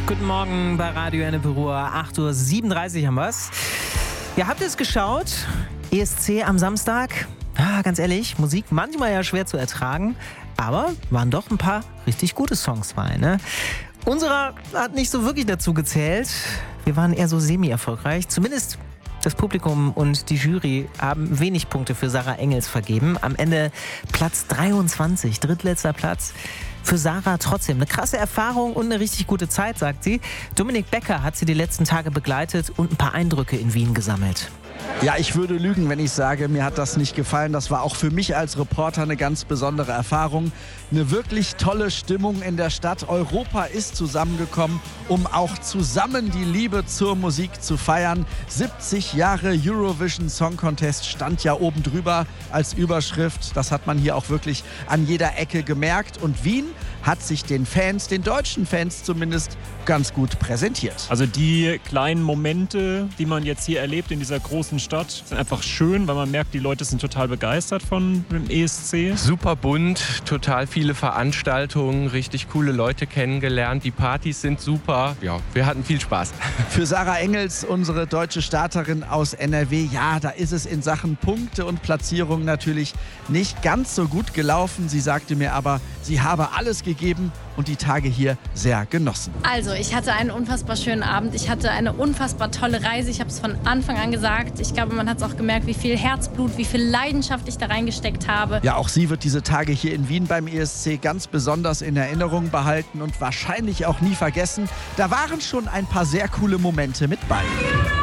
Guten Morgen bei Radio Enneperuhr, 8:37 Uhr haben wir's. Ja, habt ihr es geschaut? ESC am Samstag? Ganz ehrlich, Musik manchmal ja schwer zu ertragen, aber waren doch ein paar richtig gute Songs bei, ne? Unserer hat nicht so wirklich dazu gezählt. Wir waren eher so semi-erfolgreich, zumindest das Publikum und die Jury haben wenig Punkte für Sarah Engels vergeben. Am Ende Platz 23, drittletzter Platz. Für Sarah trotzdem eine krasse Erfahrung und eine richtig gute Zeit, sagt sie. Dominik Becker hat sie die letzten Tage begleitet und ein paar Eindrücke in Wien gesammelt. Ja, ich würde lügen, wenn ich sage, mir hat das nicht gefallen. Das war auch für mich als Reporter eine ganz besondere Erfahrung. Eine wirklich tolle Stimmung in der Stadt. Europa ist zusammengekommen, um auch zusammen die Liebe zur Musik zu feiern. 70 Jahre Eurovision Song Contest stand ja oben drüber als Überschrift. Das hat man hier auch wirklich an jeder Ecke gemerkt. Und Wien hat sich den Fans, den deutschen Fans zumindest, ganz gut präsentiert. Also die kleinen Momente, die man jetzt hier erlebt in dieser großen Stadt, sind einfach schön, weil man merkt, die Leute sind total begeistert von dem ESC. Super bunt, total viele Veranstaltungen, richtig coole Leute kennengelernt. Die Partys sind super. Ja, wir hatten viel Spaß. Für Sarah Engels, unsere deutsche Starterin aus NRW, ja, da ist es in Sachen Punkte und Platzierung natürlich nicht ganz so gut gelaufen. Sie sagte mir aber, sie habe alles gegeben und die Tage hier sehr genossen. Also, ich hatte einen unfassbar schönen Abend. Ich hatte eine unfassbar tolle Reise. Ich habe es von Anfang an gesagt. Ich glaube, man hat es auch gemerkt, wie viel Herzblut, wie viel Leidenschaft ich da reingesteckt habe. Ja, auch sie wird diese Tage hier in Wien beim ESC ganz besonders in Erinnerung behalten und wahrscheinlich auch nie vergessen. Da waren schon ein paar sehr coole Momente mit bei.